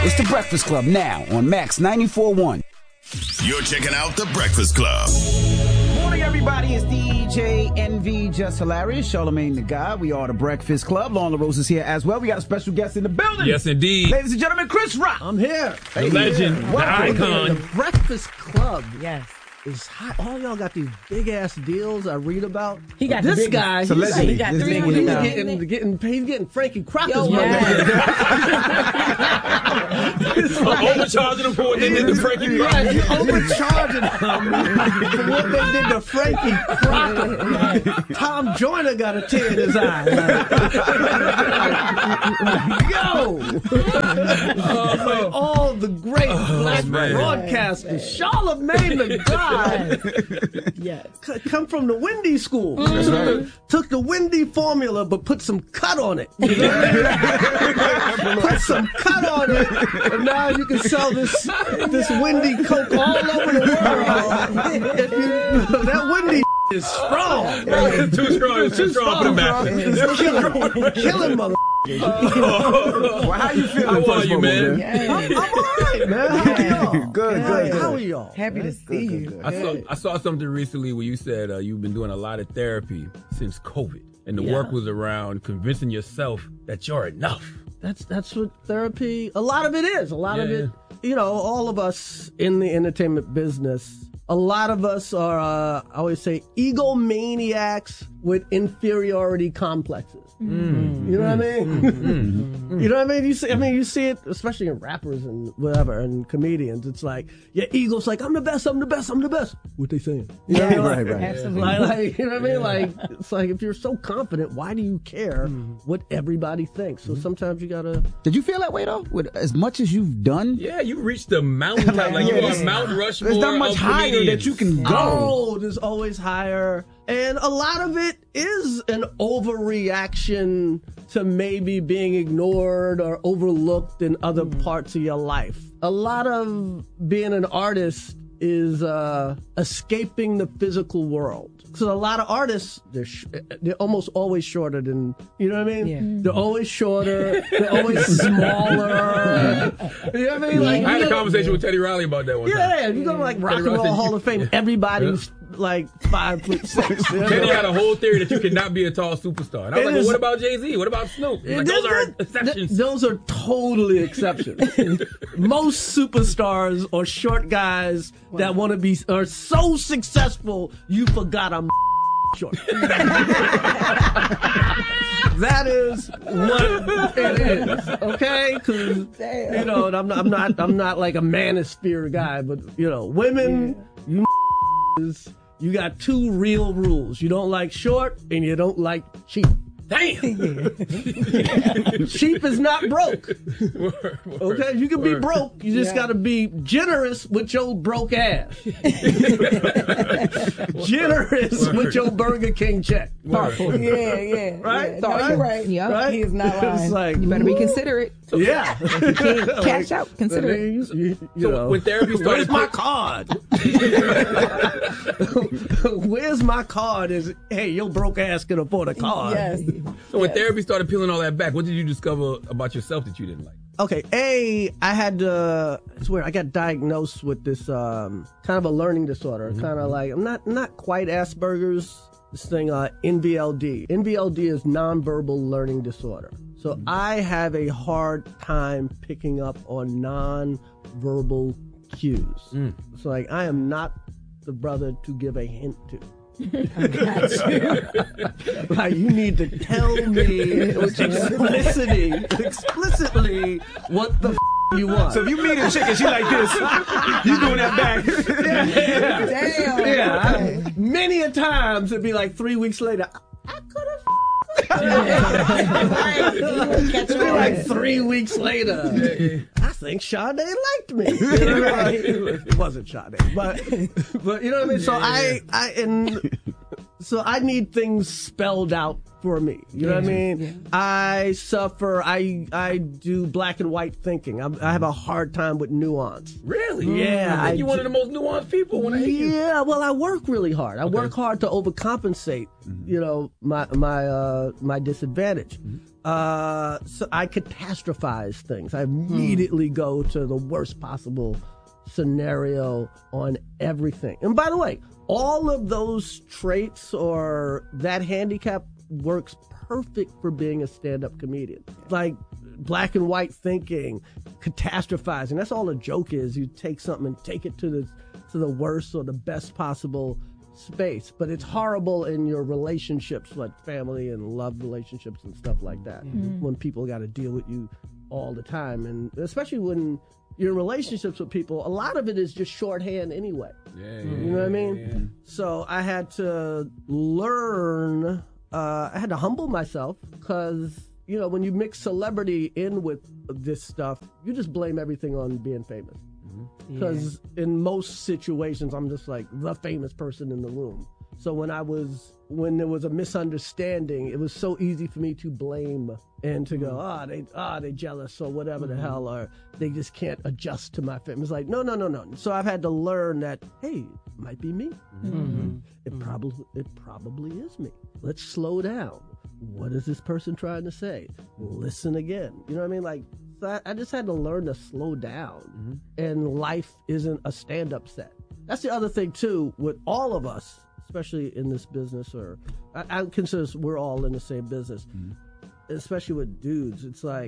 It's The Breakfast Club now on Max 94.1. You're checking out The Breakfast Club. Morning, everybody. It's DJ NV, Just Hilarious, Charlamagne the God. We are The Breakfast Club. Lauren LaRose is here as well. We got a special guest in the building. Yes, indeed. Ladies and gentlemen, Chris Rock. I'm here. The legend, the icon. The Breakfast Club. Yes. Is hot. All y'all got these big ass deals I read about. He got this big, guy. He got This big one. $300,000. He's getting Frankie Crocker's Yo, money. Overcharging them for what they did to Frankie Crocker. Right, you're overcharging them for what they did to Frankie Crocker. Tom Joyner got a tear in his eye. Like, all the great black broadcasters, Charlamagne the God. Yes. Come from the Wendy school. That's right. Took the Wendy formula, but put some cut on it. Put some cut on it, and now you can sell this Wendy Coke all over the world. That Wendy is strong. Too strong. It's too strong for the masses. Killing mother. Well, how you feeling? How are you, man? I'm all right, man. How are y'all? Good. How are y'all? Happy to see you. I saw something recently where you said you've been doing a lot of therapy since COVID, and the work was around convincing yourself that you're enough. That's what therapy. A lot of it is. A lot of it. You know, all of us in the entertainment business. A lot of us are, I always say, egomaniacs with inferiority complexes. You know what I mean? You know what I mean? You see it, especially in rappers and whatever, and comedians. It's like, your ego's like, I'm the best. What they saying? You know what I mean? Right. Absolutely. Like, you know what I mean? Like, it's like, if you're so confident, why do you care what everybody thinks? So sometimes you gotta. Did you feel that way, though? With as much as you've done? Yeah, you reached the mountaintop. Like you are Mount Rushmore. There's not much of higher comedians. that you can go. Oh, there's always higher. And a lot of it is an overreaction to maybe being ignored or overlooked in other parts of your life. A lot of being an artist is escaping the physical world. Because a lot of artists, they're almost always shorter than, you know what I mean? Yeah. They're always shorter. They're always smaller. You know what I mean? Like, I had a conversation with Teddy Riley about that one time. yeah, you go to like Rock and Roll Hall of Fame, everybody's like 5'6". You know? Teddy had a whole theory that you cannot be a tall superstar. And I was like, well, what about Jay-Z? What about Snoop? Like, those are exceptions. Those are totally exceptions. Most superstars are short guys that want to be are so successful you forgot I'm short. That is what it is, okay? Because you know, and I'm not like a manosphere guy, but you know, women, you got two real rules: you don't like short, and you don't like cheap. Damn. Cheap is not broke. Okay, you can be broke. You just got to be generous with your broke ass. Generous with your Burger King check. Thoughtful. Right? No, you're right. Yeah, Right? he is not lying. It's like, you better be considerate. Yeah. You can't cash out. Consider it. You So know, when therapy started, where's my card? Where's my card? Is hey, your broke ass can afford a card. Yes. so when therapy started peeling all that back, what did you discover about yourself that you didn't like? Okay, I had it's weird. I got diagnosed with this kind of a learning disorder. Kind of like I'm not quite Asperger's. This thing, NVLD. NVLD is nonverbal learning disorder. So I have a hard time picking up on nonverbal cues. So like I am not the brother to give a hint to. I got you. Like you need to tell me explicitly what the you want. So if you meet a chick and she like this, you doing that back. Damn. Yeah, many a times it'd be like 3 weeks later. I could have. It'd be like 3 weeks later. I think Sade liked me. It wasn't Sade, but you know what I mean. So I need things spelled out for me. You know what I mean? Yeah. I suffer. I do black and white thinking. I have a hard time with nuance. Really? Yeah. I think you're one of the most nuanced people when I hear you. Yeah. Well, I work really hard. I work hard to overcompensate. You know, my disadvantage. So I catastrophize things. I immediately go to the worst possible scenario on everything. And by the way, all of those traits or that handicap works perfect for being a stand-up comedian. Like black and white thinking, catastrophizing. That's all a joke is. You take something and take it to the worst or the best possible space. But it's horrible in your relationships, like family and love relationships and stuff like that, when people got to deal with you all the time. And especially when you're in relationships with people, a lot of it is just shorthand anyway. You know what I mean? Yeah. So I had to learn, I had to humble myself because, you know, when you mix celebrity in with this stuff, you just blame everything on being famous. Because in most situations, I'm just like the famous person in the room. So when there was a misunderstanding, it was so easy for me to blame and to go, they jealous or whatever the hell, or they just can't adjust to my fame. It's like, no. So I've had to learn that, hey, it might be me. It probably is me. Let's slow down. What is this person trying to say? Listen again. You know what I mean? Like, so I just had to learn to slow down. And life isn't a stand-up set. That's the other thing, too, with all of us, especially in this business, or I consider we're all in the same business, especially with dudes. It's like,